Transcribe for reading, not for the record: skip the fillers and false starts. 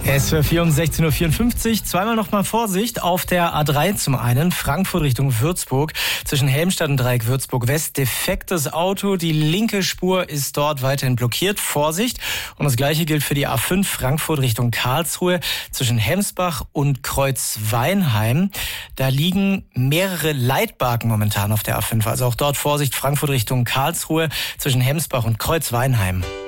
SWR4 um 16.54 Uhr. Zweimal nochmal Vorsicht auf der A3 zum einen. Frankfurt Richtung Würzburg. Zwischen Helmstadt und Dreieck Würzburg West. Defektes Auto. Die linke Spur ist dort weiterhin blockiert. Vorsicht. Und das gleiche gilt für die A5 Frankfurt Richtung Karlsruhe. Zwischen Hemsbach und Kreuzweinheim. Da liegen mehrere Leitbarken momentan auf der A5. Also auch dort Vorsicht. Frankfurt Richtung Karlsruhe. Zwischen Hemsbach und Kreuzweinheim.